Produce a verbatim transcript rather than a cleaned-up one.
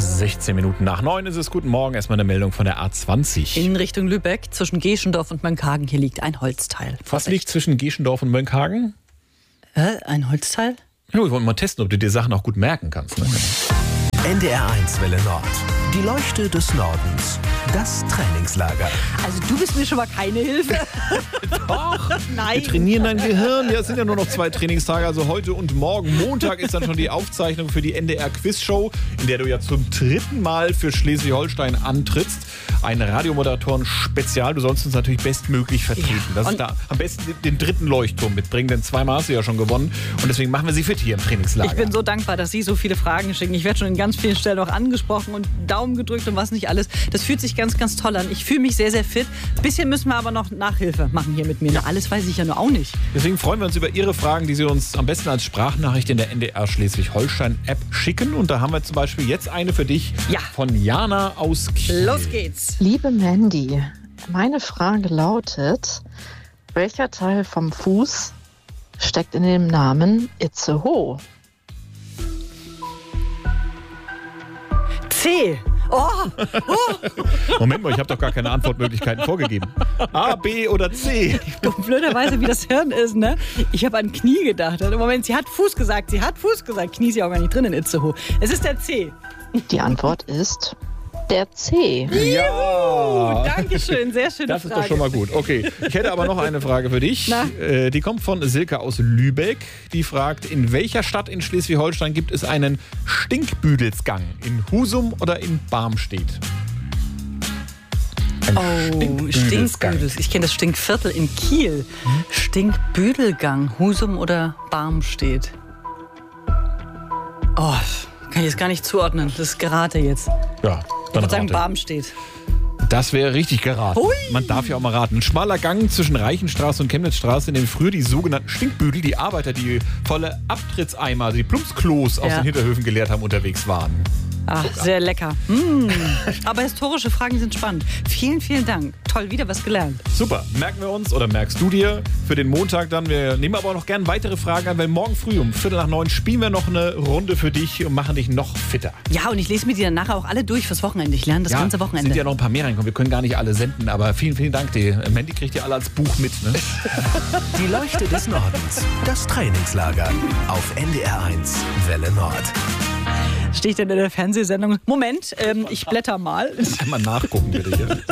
sechzehn Minuten nach neun ist es. Guten Morgen. Erstmal eine Meldung von der A zwanzig. In Richtung Lübeck, zwischen Geschendorf und Mönckehagen. Hier liegt ein Holzteil. Was liegt zwischen Geschendorf und Mönckehagen? Hä? Ein Holzteil? Ja, wir wollen mal testen, ob du dir Sachen auch gut merken kannst. Ne? N D R eins Welle Nord. Die Leuchte des Nordens. Das Trainingslager. Also du bist mir schon mal keine Hilfe. Doch. Nein. Wir trainieren dein Gehirn. Ja, es sind ja nur noch zwei Trainingstage. Also heute und morgen. Montag ist dann schon die Aufzeichnung für die N D R Quizshow, in der du ja zum dritten Mal für Schleswig-Holstein antrittst. Ein Radiomoderatoren-Spezial. Du sollst uns natürlich bestmöglich vertreten. Ja. Das ist da am besten den dritten Leuchtturm mitbringen, denn zweimal hast du ja schon gewonnen. Und deswegen machen wir sie fit hier im Trainingslager. Ich bin so dankbar, dass Sie so viele Fragen schicken. Ich werde schon in ganz vielen Stellen auch angesprochen und Daumen gedrückt und was nicht alles. Das fühlt sich ganz, ganz toll an. Ich fühle mich sehr, sehr fit. Ein bisschen müssen wir aber noch Nachhilfe machen hier mit mir. Na, alles weiß ich ja nur auch nicht. Deswegen freuen wir uns über Ihre Fragen, die Sie uns am besten als Sprachnachricht in der N D R Schleswig-Holstein-App schicken. Und da haben wir zum Beispiel jetzt eine für dich Ja. von Jana aus Kiel. Los geht's. Liebe Mandy, meine Frage lautet, welcher Teil vom Fuß steckt in dem Namen Itzehoe? C. Oh, Moment mal, ich habe doch gar keine Antwortmöglichkeiten vorgegeben. A, B oder C? blöderweise, wie das Hirn ist, ne? Ich habe an Knie gedacht. Im Moment, sie hat Fuß gesagt. Sie hat Fuß gesagt. Knie ist ja auch gar nicht drin in Itzehoe. Es ist der C. Die Antwort ist der C. Ja! Dankeschön, sehr schöne Das ist Frage. doch schon mal gut. Okay, ich hätte aber noch eine Frage für dich. Na? Äh, Die kommt von Silke aus Lübeck. Die fragt, in welcher Stadt in Schleswig-Holstein gibt es einen Stinkbüdelsgang? In Husum oder in Barmstedt? Ein Oh, Stinkbüdels. Ich kenne das Stinkviertel in Kiel. Stinkbüdelgang, Husum oder Barmstedt? Oh, kann ich jetzt gar nicht zuordnen. Das ist Gerate jetzt. Ja, Ich dann würde sagen rate. Barmstedt. Das wäre richtig geraten. Hui. Man darf ja auch mal raten. Ein schmaler Gang zwischen Reichenstraße und Chemnitzstraße, in dem früher die sogenannten Stinkbüdel, die Arbeiter, die volle Abtrittseimer, also die Plumpsklos aus Ja. den Hinterhöfen geleert haben, unterwegs waren. Ach, sehr lecker. Mm. Aber historische Fragen sind spannend. Vielen, vielen Dank. Toll, wieder was gelernt. Super, merken wir uns oder merkst du dir für den Montag dann. Wir nehmen aber auch noch gern weitere Fragen an, weil morgen früh um Viertel nach neun spielen wir noch eine Runde für dich und machen dich noch fitter. Ja, und ich lese mir die dann nachher auch alle durch fürs Wochenende. Ich lerne das ganze Wochenende. sind ja noch ein paar mehr reinkommen. Wir können gar nicht alle senden, aber vielen, vielen Dank. Die Mandy kriegt ihr alle als Buch mit. Ne? Die Leuchte des Nordens. Das Trainingslager. Auf N D R eins Welle Nord. Stehe ich denn in der Fernsehsendung? Moment, ähm, ich blätter mal. Mal nachgucken bitte hier.